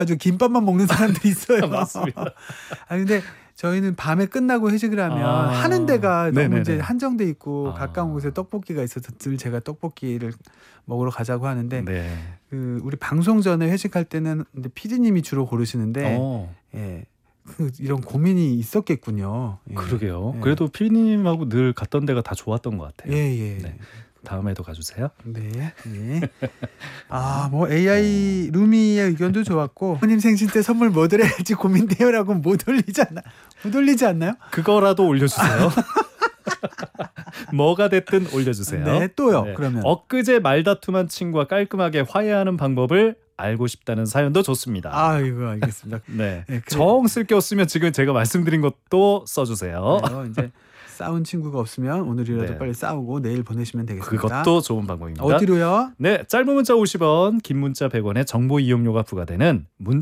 아주 김밥만 먹는 사람들이 있어요. 맞습니다. 아 근데 저희는 밤에 끝나고 회식을 하면 하는 데가 너무 이제 한정돼 있고 가까운 곳에 떡볶이가 있어서 늘 제가 떡볶이를 먹으러 가자고 하는데 네. 우리 방송 전에 회식할 때는 근데 PD님이 주로 고르시는데 예. 이런 고민이 있었겠군요. 예. 그러게요. 예. 그래도 피디님하고 늘 갔던 데가 다 좋았던 것 같아요. 예. 네. 다음에도 가주세요. 네. 예. 뭐 AI 루미의 의견도 좋았고 부모님 생신 때 선물 뭐 드려야 할지 고민돼요라고 못 올리지 않나요? 그거라도 올려주세요. 뭐가 됐든 올려주세요. 네, 또요. 그러면 엊그제 말다툼한 친구와 깔끔하게 화해하는 방법을 알고 싶다는 사연도 좋습니다. 이거 알겠습니다. 네, 정 쓸 게 없으면 지금 제가 말씀드린 것도 써주세요. 이제 싸운 친구가 없으면 오늘이라도 네. 빨리 싸우고 내일 보내시면 되겠습니다. 그것도 좋은 방법입니다. 어디로요? 네, 짧은 문자 50원, 긴 문자 100원의 정보 이용료가 부과되는 문자